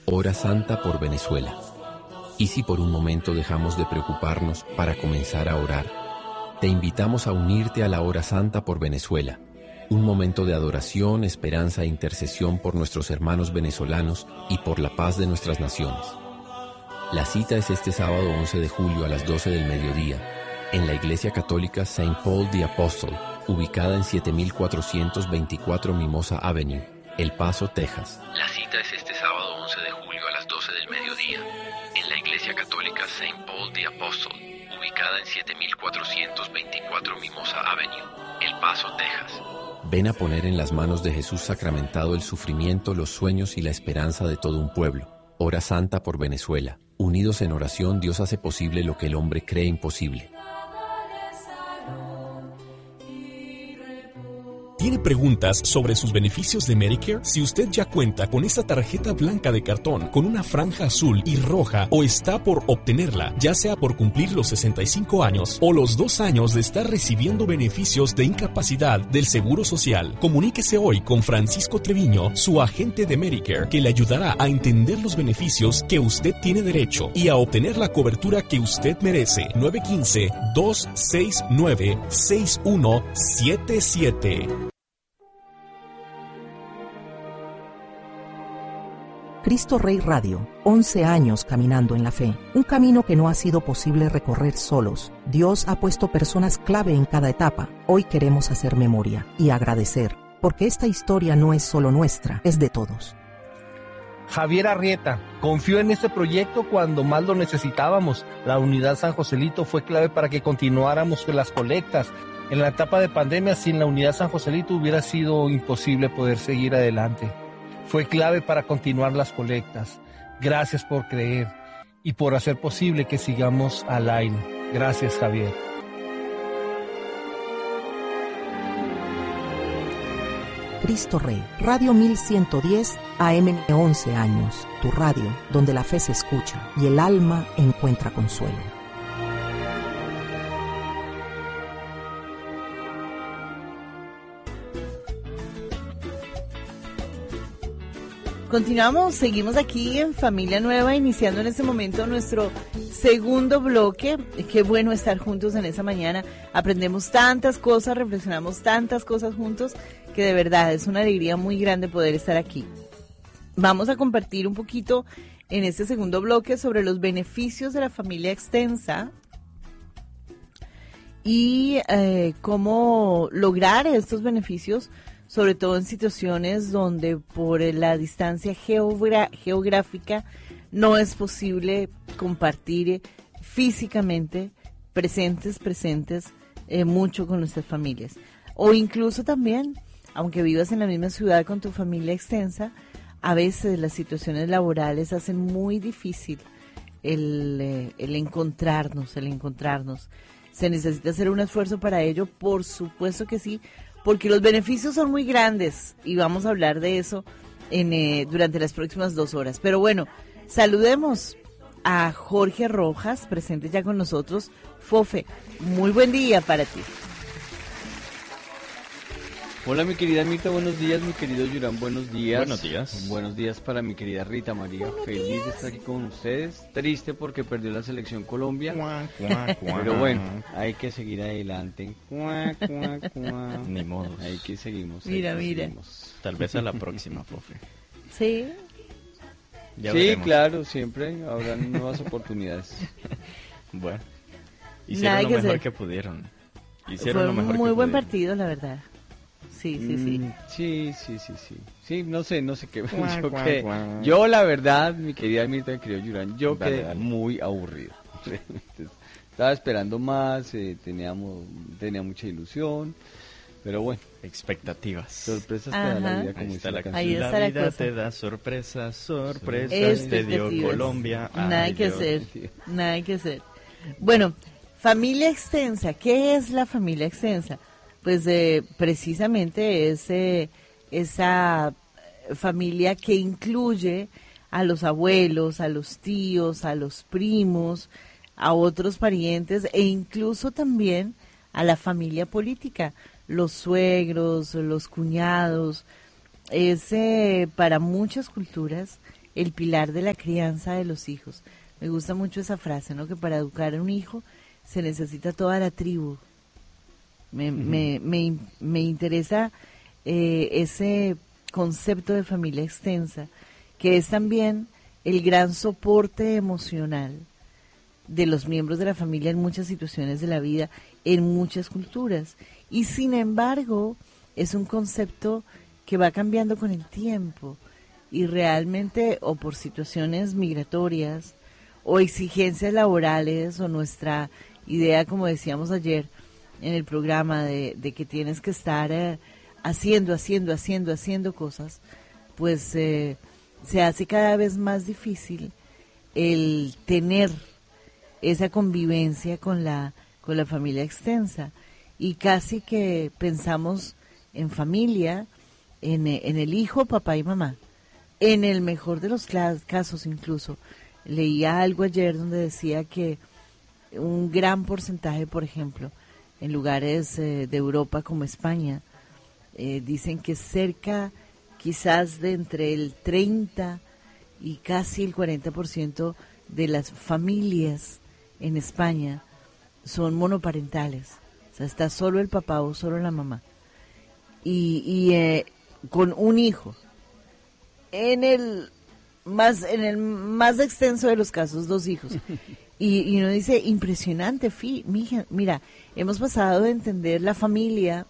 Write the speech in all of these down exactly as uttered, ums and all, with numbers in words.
Hora Santa por Venezuela. ¿Y si por un momento dejamos de preocuparnos para comenzar a orar? Te invitamos a unirte a la Hora Santa por Venezuela, un momento de adoración, esperanza e intercesión por nuestros hermanos venezolanos y por la paz de nuestras naciones. La cita es este sábado once de julio a las doce del mediodía, en la Iglesia Católica Saint Paul the Apostle, ubicada en siete mil cuatrocientos veinticuatro Mimosa Avenue, El Paso, Texas. La cita es este sábado once de julio a las doce del mediodía, en la Iglesia Católica Saint Paul the Apostle, ubicada en siete mil cuatrocientos veinticuatro Mimosa Avenue, El Paso, Texas. Ven a poner en las manos de Jesús sacramentado el sufrimiento, los sueños y la esperanza de todo un pueblo. Hora Santa por Venezuela. Unidos en oración, Dios hace posible lo que el hombre cree imposible. ¿Tiene preguntas sobre sus beneficios de Medicare? Si usted ya cuenta con esa tarjeta blanca de cartón con una franja azul y roja o está por obtenerla, ya sea por cumplir los sesenta y cinco años o los dos años de estar recibiendo beneficios de incapacidad del Seguro Social, comuníquese hoy con Francisco Treviño, su agente de Medicare, que le ayudará a entender los beneficios que usted tiene derecho y a obtener la cobertura que usted merece. nueve uno cinco, dos seis nueve, seis uno siete siete. Cristo Rey Radio, once años caminando en la fe, un camino que no ha sido posible recorrer solos. Dios ha puesto personas clave en cada etapa. Hoy queremos hacer memoria y agradecer, porque esta historia no es solo nuestra, es de todos. Javier Arrieta confió en este proyecto cuando más lo necesitábamos. La Unidad San Joselito fue clave para que continuáramos con las colectas. En la etapa de pandemia, sin la Unidad San Joselito hubiera sido imposible poder seguir adelante. Fue clave para continuar las colectas. Gracias por creer y por hacer posible que sigamos al aire. Gracias, Javier. Cristo Rey, Radio mil ciento diez A M, once años. Tu radio, donde la fe se escucha y el alma encuentra consuelo. Continuamos, seguimos aquí en Familia Nueva, iniciando en este momento nuestro segundo bloque. Qué bueno estar juntos en esa mañana. Aprendemos tantas cosas, reflexionamos tantas cosas juntos, que de verdad es una alegría muy grande poder estar aquí. Vamos a compartir un poquito en este segundo bloque sobre los beneficios de la familia extensa y eh, cómo lograr estos beneficios, sobre todo en situaciones donde por la distancia geogra- geográfica no es posible compartir físicamente, presentes, presentes, eh, mucho con nuestras familias. O incluso también, aunque vivas en la misma ciudad con tu familia extensa, a veces las situaciones laborales hacen muy difícil el, eh, el encontrarnos, el encontrarnos. Se necesita hacer un esfuerzo para ello, por supuesto que sí, porque los beneficios son muy grandes y vamos a hablar de eso en, eh, durante las próximas dos horas. Pero bueno, saludemos a Jorge Rojas, presente ya con nosotros. Fofe, muy buen día para ti. Hola mi querida Mirta, buenos días, mi querido Yurán, buenos días. Buenos días. Buenos días para mi querida Rita María, feliz de estar aquí con ustedes, triste porque perdió la selección Colombia, pero bueno, hay que seguir adelante. Ni modo. Hay que seguimos. Mira, hay que mira. seguimos. Tal vez a la próxima, Fofe. Sí. Ya sí, veremos. claro, siempre habrá nuevas oportunidades. Bueno, hicieron Nada lo que mejor hacer. que pudieron. Hicieron Fue lo un mejor muy que buen pudieron. partido, la verdad. Sí, sí, sí. Mm, sí, sí, sí, sí. Sí, no sé, no sé qué. Cuá, yo, cuá, quedé- cuá. yo, la verdad, mi querida Mirta, mi querido Yurán, yo Dale, quedé dale. muy aburrido. Estaba esperando más, eh, teníamos, tenía mucha ilusión, pero bueno, Expectativas. sorpresas te da la Ajá. vida, como Ahí dice está la la canción. Ahí canción. está La la vida cosa. te da sorpresas, sorpresas. Te dio Expectativas. Colombia. Nada Ay, que Dios. hacer, nada que hacer. Bueno, familia extensa. ¿Qué es la familia extensa? Pues eh, precisamente es eh, esa familia que incluye a los abuelos, a los tíos, a los primos, a otros parientes e incluso también a la familia política, los suegros, los cuñados. Es eh, para muchas culturas el pilar de la crianza de los hijos. Me gusta mucho esa frase, ¿no? Que para educar a un hijo se necesita toda la tribu. Me, uh-huh. me, me, me interesa eh, ese concepto de familia extensa, que es también el gran soporte emocional de los miembros de la familia en muchas situaciones de la vida, en muchas culturas. Y sin embargo, es un concepto que va cambiando con el tiempo y realmente, o por situaciones migratorias, o exigencias laborales, o nuestra idea, como decíamos ayer en el programa, de, de que tienes que estar eh, haciendo, haciendo, haciendo, haciendo cosas, pues eh, se hace cada vez más difícil el tener esa convivencia con la, con la familia extensa. Y casi que pensamos en familia, en, en el hijo, papá y mamá. En el mejor de los casos incluso. Leía algo ayer donde decía que un gran porcentaje, por ejemplo, en lugares eh, de Europa como España, eh, dicen que cerca quizás de entre el treinta y casi el cuarenta por ciento de las familias en España son monoparentales. O sea, está solo el papá o solo la mamá. Y, y eh, con un hijo. En el más en el más extenso de los casos, dos hijos. Y, y uno dice, impresionante, fi, mija, mira, hemos pasado de entender la familia,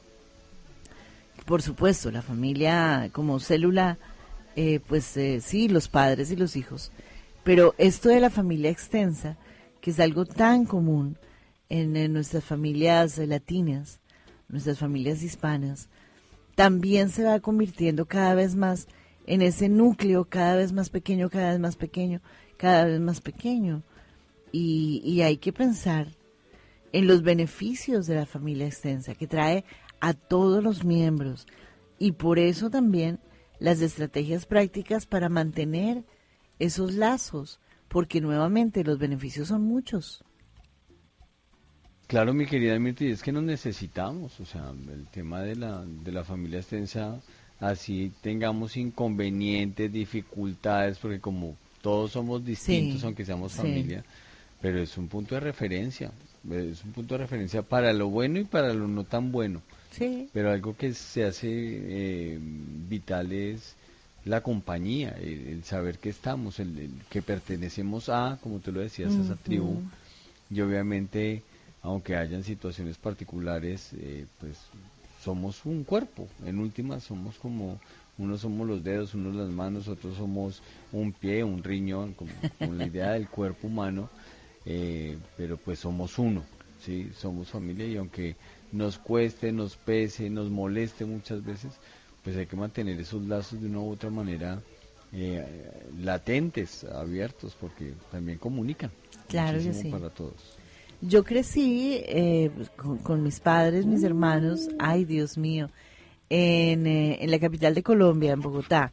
por supuesto, la familia como célula, eh, pues eh, sí, los padres y los hijos, pero esto de la familia extensa, que es algo tan común en, en nuestras familias latinas, nuestras familias hispanas, también se va convirtiendo cada vez más en ese núcleo, cada vez más pequeño, cada vez más pequeño, cada vez más pequeño. Y, y hay que pensar en los beneficios de la familia extensa, que trae a todos los miembros. Y por eso también las estrategias prácticas para mantener esos lazos, porque nuevamente los beneficios son muchos. Claro, mi querida Mirti, es que nos necesitamos, o sea, el tema de la, de la familia extensa, así tengamos inconvenientes, dificultades, porque como todos somos distintos, sí, aunque seamos sí. familia, pero es un punto de referencia, es un punto de referencia para lo bueno y para lo no tan bueno. Sí. Pero algo que se hace eh, vital es la compañía, el, el saber que estamos, el, el que pertenecemos a, como tú lo decías, uh-huh. a esa tribu, y obviamente, aunque hayan situaciones particulares, eh, pues somos un cuerpo, en última somos como, unos somos los dedos, unos las manos, otros somos un pie, un riñón, como, con la idea del cuerpo humano, eh, pero pues somos uno, ¿sí? Somos familia, y aunque nos cueste, nos pese, nos moleste muchas veces, pues hay que mantener esos lazos de una u otra manera eh, latentes, abiertos, porque también comunican. Claro que sí. Para todos. Yo crecí eh, con, con mis padres, mis hermanos, ay Dios mío, en, eh, en la capital de Colombia, en Bogotá,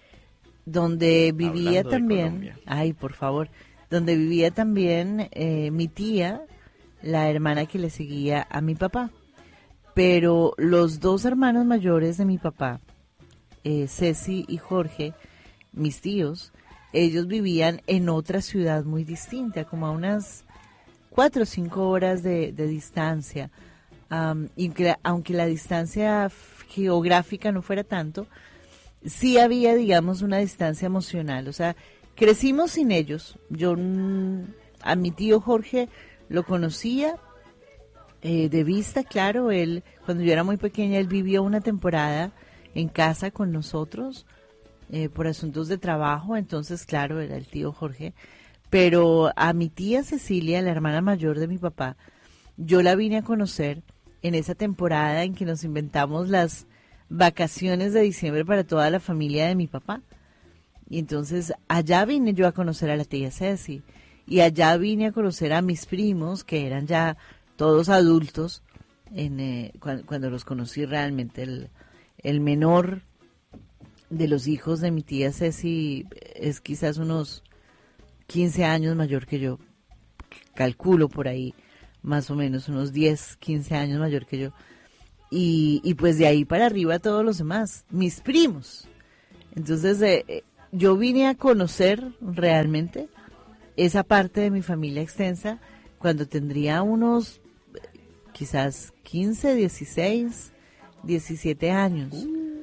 donde vivía Hablando también, ay por favor, donde vivía también eh, mi tía, la hermana que le seguía a mi papá. Pero los dos hermanos mayores de mi papá, eh, Ceci y Jorge, mis tíos, ellos vivían en otra ciudad muy distinta, como a unas cuatro o cinco horas de, de distancia. Um, y que, aunque la distancia geográfica no fuera tanto, sí había, digamos, una distancia emocional. O sea, crecimos sin ellos. Yo mm, a mi tío Jorge lo conocía eh, de vista, claro. Él, cuando yo era muy pequeña, él vivió una temporada en casa con nosotros eh, por asuntos de trabajo. Entonces, claro, era el tío Jorge. Pero a mi tía Cecilia, la hermana mayor de mi papá, yo la vine a conocer en esa temporada en que nos inventamos las vacaciones de diciembre para toda la familia de mi papá. Y entonces allá vine yo a conocer a la tía Ceci. Y allá vine a conocer a mis primos, que eran ya todos adultos, en, eh, cuando, cuando los conocí realmente. El, el menor de los hijos de mi tía Ceci es quizás unos quince años mayor que yo, calculo por ahí, más o menos unos diez, quince años mayor que yo. Y, y pues de ahí para arriba todos los demás, mis primos. Entonces, eh, yo vine a conocer realmente esa parte de mi familia extensa cuando tendría unos quizás quince, dieciséis, diecisiete años.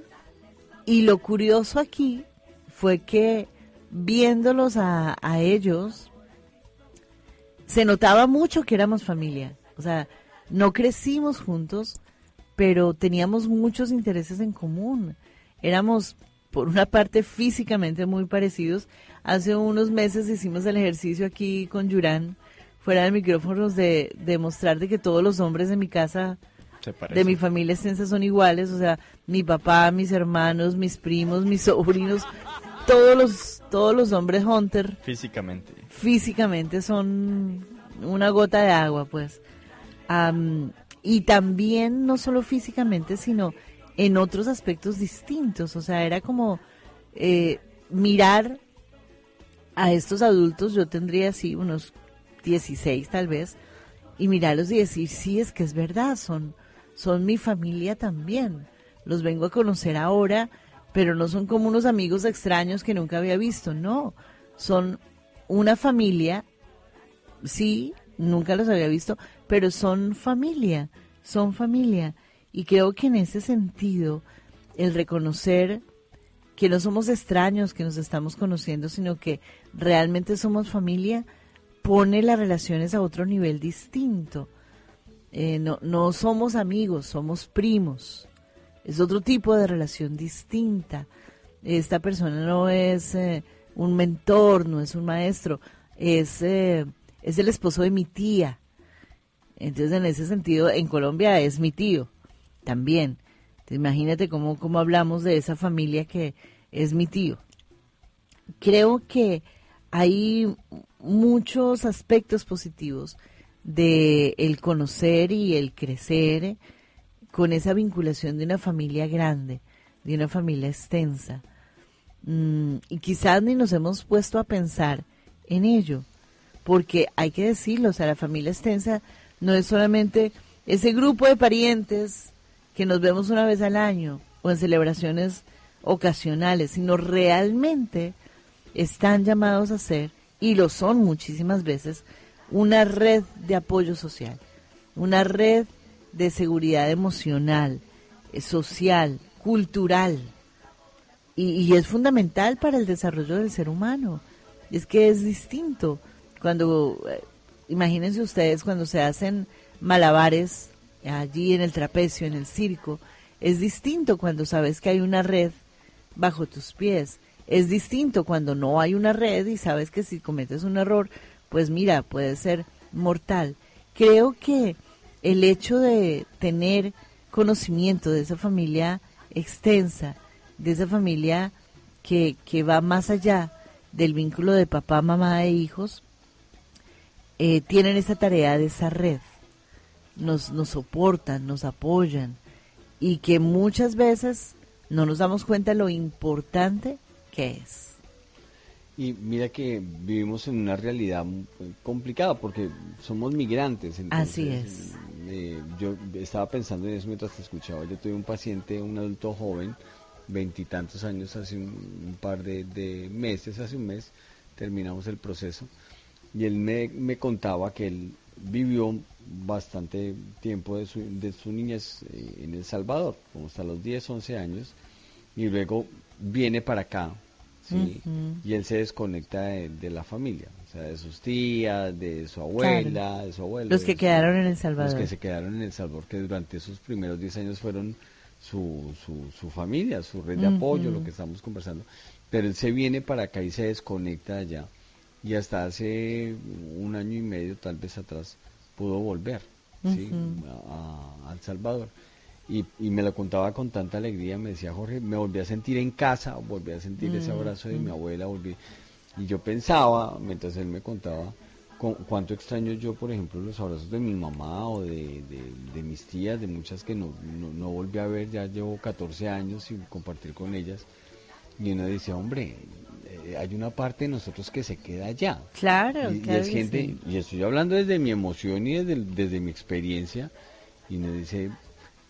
Y lo curioso aquí fue que viéndolos a, a ellos, se notaba mucho que éramos familia. O sea, no crecimos juntos, pero teníamos muchos intereses en común. Éramos, por una parte, físicamente muy parecidos. Hace unos meses hicimos el ejercicio aquí con Yurán, fuera de micrófonos, de, de mostrar de que todos los hombres de mi casa, de mi familia extensa, son iguales. O sea, mi papá, mis hermanos, mis primos, mis sobrinos, todos los, todos los hombres Hunter. Físicamente. Físicamente son una gota de agua, pues. Um, y también, no solo físicamente, sino en otros aspectos distintos. O sea, era como eh, mirar a estos adultos, yo tendría así unos dieciséis tal vez, y mirarlos y decir, sí, es que es verdad, son, son mi familia también. Los vengo a conocer ahora, pero no son como unos amigos extraños que nunca había visto, no. Son una familia, sí, nunca los había visto, pero son familia, son familia. Y creo que en ese sentido, el reconocer que no somos extraños, que nos estamos conociendo, sino que realmente somos familia, pone las relaciones a otro nivel distinto. Eh, no, no somos amigos, somos primos. Es otro tipo de relación distinta. Esta persona no es eh, un mentor, no es un maestro, es, eh, es el esposo de mi tía. Entonces, en ese sentido, en Colombia es mi tío también. Entonces, imagínate cómo, cómo hablamos de esa familia que es mi tío. Creo que hay muchos aspectos positivos de el conocer y el crecer con esa vinculación de una familia grande, de una familia extensa. Mm, y quizás ni nos hemos puesto a pensar en ello, porque hay que decirlo, o sea, la familia extensa no es solamente ese grupo de parientes que nos vemos una vez al año o en celebraciones ocasionales, sino realmente están llamados a ser, y lo son muchísimas veces, una red de apoyo social, una red de seguridad emocional, eh, social, cultural, y, y es fundamental para el desarrollo del ser humano. Es que es distinto cuando, eh, imagínense ustedes cuando se hacen malabares allí en el trapecio, en el circo, es distinto cuando sabes que hay una red bajo tus pies. Es distinto cuando no hay una red y sabes que si cometes un error, pues mira, puede ser mortal. Creo que el hecho de tener conocimiento de esa familia extensa, de esa familia que, que va más allá del vínculo de papá, mamá e hijos, eh, tienen esa tarea de esa red. Nos, nos soportan, nos apoyan, y que muchas veces no nos damos cuenta de lo importante que es. Y mira que vivimos en una realidad muy complicada porque somos migrantes. Entonces, así es. Eh, yo estaba pensando en eso mientras te escuchaba. Yo tuve un paciente, un adulto joven, veintitantos años, hace un, un par de, de meses, hace un mes, terminamos el proceso. Y él me, me contaba que él vivió bastante tiempo de su, de su niñez eh, en El Salvador, como hasta los diez, once años, y luego viene para acá, ¿sí? Uh-huh. Y él se desconecta de, de la familia, o sea, de sus tías, de su abuela, claro. de su abuelo. Los que su, quedaron en El Salvador. Los que se quedaron en El Salvador, que durante esos primeros diez años fueron su, su, su familia, su red de uh-huh. apoyo, lo que estamos conversando. Pero él se viene para acá y se desconecta de allá. Y hasta hace un año y medio, tal vez atrás, pudo volver, ¿sí? uh-huh. a, a El Salvador. Y, y me lo contaba con tanta alegría, me decía, Jorge, me volví a sentir en casa, volví a sentir uh-huh. ese abrazo de mi abuela, volví. Y yo pensaba, mientras él me contaba, con, cuánto extraño yo, por ejemplo, los abrazos de mi mamá o de, de, de mis tías, de muchas que no, no, no volví a ver, ya llevo catorce años sin compartir con ellas. Y uno decía, hombre, hay una parte de nosotros que se queda allá. Claro, y, claro y es gente, sí. y estoy hablando desde mi emoción y desde, desde mi experiencia, y uno dice,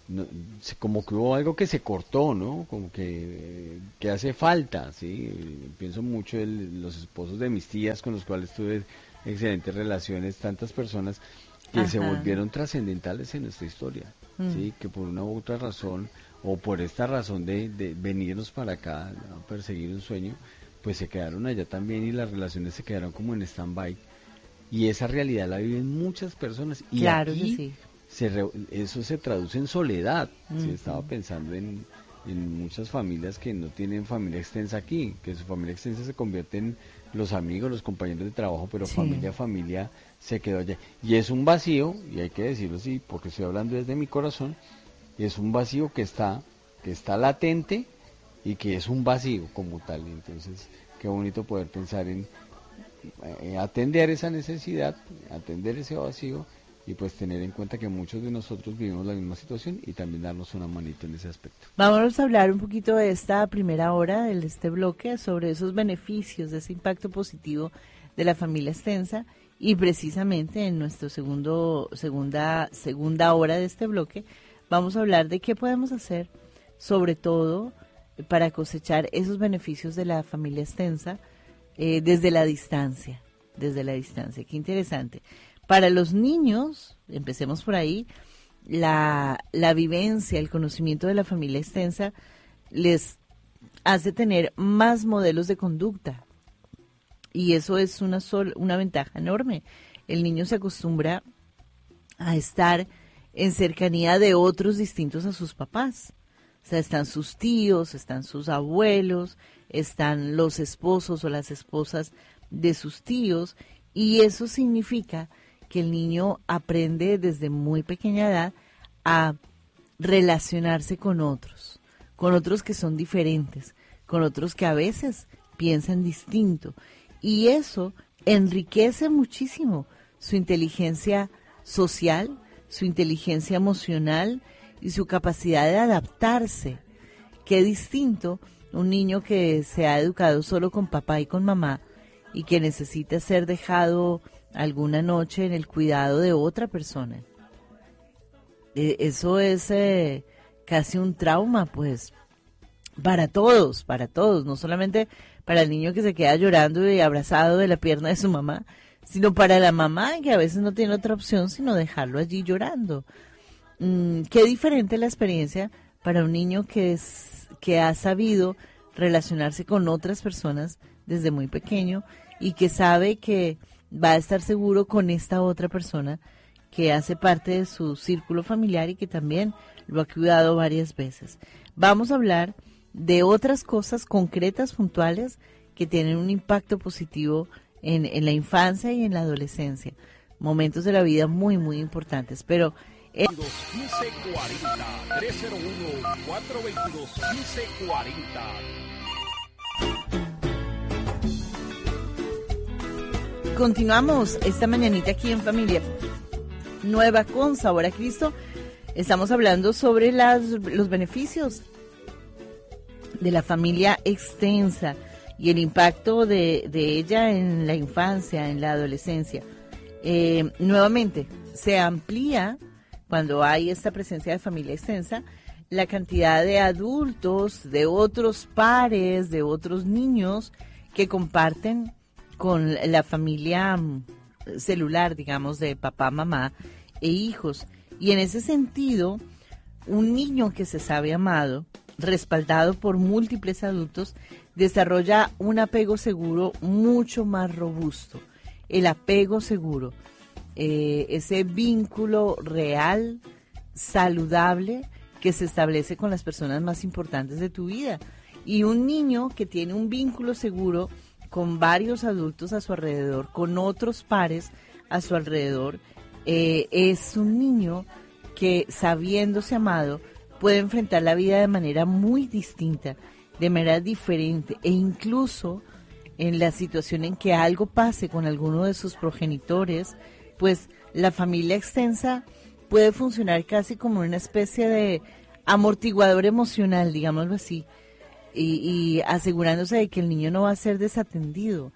no, se- como que hubo algo que se cortó, ¿no? Como que, que hace falta, ¿sí? Pienso mucho en los esposos de mis tías con los cuales tuve excelentes relaciones, tantas personas que se Ajá. volvieron trascendentales en nuestra historia, Mm. ¿sí? Que por una u otra razón, o por esta razón de, de venirnos para acá a perseguir un sueño, pues se quedaron allá también y las relaciones se quedaron como en stand-by. Y esa realidad la viven muchas personas. Y Claro que aquí sí. se re- eso se traduce en soledad. Sí, Ujú. estaba pensando en, en muchas familias que no tienen familia extensa aquí, que su familia extensa se convierte en los amigos, los compañeros de trabajo, pero Sí. familia, familia se quedó allá. Y es un vacío, y hay que decirlo así, porque estoy hablando desde mi corazón, y es un vacío que está, que está latente y que es un vacío como tal. Entonces, qué bonito poder pensar en eh, atender esa necesidad, atender ese vacío y pues tener en cuenta que muchos de nosotros vivimos la misma situación y también darnos una manito en ese aspecto. Vamos a hablar un poquito de esta primera hora de este bloque, sobre esos beneficios, de ese impacto positivo de la familia extensa, y precisamente en nuestro segundo, segunda, segunda hora de este bloque vamos a hablar de qué podemos hacer, sobre todo para cosechar esos beneficios de la familia extensa eh, desde la distancia, desde la distancia. Qué interesante. Para los niños, empecemos por ahí, la, la vivencia, el conocimiento de la familia extensa les hace tener más modelos de conducta. Y eso es una, sol, una ventaja enorme. El niño se acostumbra a estar en cercanía de otros distintos a sus papás. O sea, están sus tíos, están sus abuelos, están los esposos o las esposas de sus tíos, y eso significa que el niño aprende desde muy pequeña edad a relacionarse con otros, con otros que son diferentes, con otros que a veces piensan distinto, y eso enriquece muchísimo su inteligencia social, su inteligencia emocional y su capacidad de adaptarse. Qué distinto un niño que se ha educado solo con papá y con mamá y que necesita ser dejado alguna noche en el cuidado de otra persona. Eh, eso es eh, casi un trauma, pues, para todos, para todos, no solamente para el niño que se queda llorando y abrazado de la pierna de su mamá, sino para la mamá que a veces no tiene otra opción sino dejarlo allí llorando. Mm, qué diferente la experiencia para un niño que, es, que ha sabido relacionarse con otras personas desde muy pequeño y que sabe que va a estar seguro con esta otra persona que hace parte de su círculo familiar y que también lo ha cuidado varias veces. Vamos a hablar de otras cosas concretas, puntuales, que tienen un impacto positivo en, en la infancia y en la adolescencia. Momentos de la vida muy, muy importantes. Pero eh, quince cuarenta, tres cero uno, cuatro dos dos, quince cuarenta. continuamos esta mañanita aquí en Familia Nueva con Sabor a Cristo. Estamos hablando sobre las, los beneficios de la familia extensa y el impacto de, de ella en la infancia, en la adolescencia. Eh, nuevamente, se amplía cuando hay esta presencia de familia extensa la cantidad de adultos, de otros pares, de otros niños que comparten con la familia celular, digamos, de papá, mamá e hijos. Y en ese sentido, un niño que se sabe amado, respaldado por múltiples adultos, desarrolla un apego seguro mucho más robusto. El apego seguro, eh, ese vínculo real, saludable, que se establece con las personas más importantes de tu vida. Y un niño que tiene un vínculo seguro con varios adultos a su alrededor, con otros pares a su alrededor, eh, es un niño que, sabiéndose amado, puede enfrentar la vida de manera muy distinta, de manera diferente, e incluso en la situación en que algo pase con alguno de sus progenitores, pues la familia extensa puede funcionar casi como una especie de amortiguador emocional, digámoslo así, y, y asegurándose de que el niño no va a ser desatendido,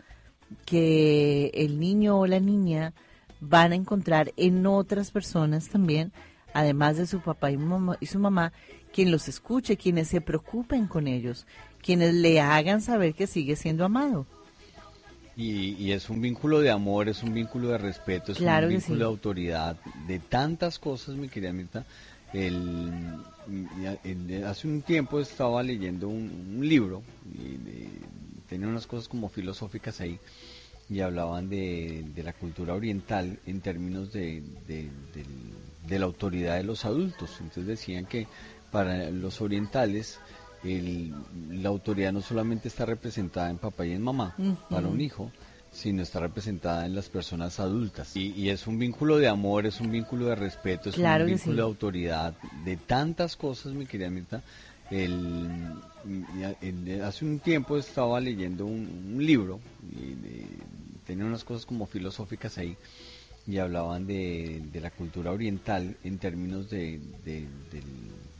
que el niño o la niña van a encontrar en otras personas también además de su papá y, mamá, y su mamá, quien los escuche, quienes se preocupen con ellos, quienes le hagan saber que sigue siendo amado. Y, y es un vínculo de amor, es un vínculo de respeto, es Claro un que vínculo sí. de autoridad, de tantas cosas, mi querida Mirta. El, el- hace un tiempo estaba leyendo un, un libro, y, eh, tenía unas cosas como filosóficas ahí, y hablaban de, de la cultura oriental en términos de, de, del- de la autoridad de los adultos. Entonces decían que para los orientales el- la autoridad no solamente está representada en papá y en mamá Ujú. para un hijo, sino está representada en las personas adultas. Y, y es un vínculo de amor, es un vínculo de respeto, es Claro un que vínculo sí. de autoridad, de tantas cosas, mi querida Mirta. El, el- hace un tiempo estaba leyendo un, un libro, y, eh, tenía unas cosas como filosóficas ahí, y hablaban de, de la cultura oriental en términos de, de- del